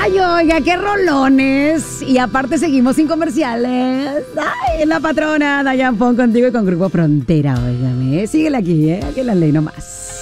Ay, oiga, qué rolones. Y aparte seguimos sin comerciales. Ay, la patrona Dayan Pon contigo y con Grupo Frontera, óigame. Síguele aquí, aquí en la ley nomás.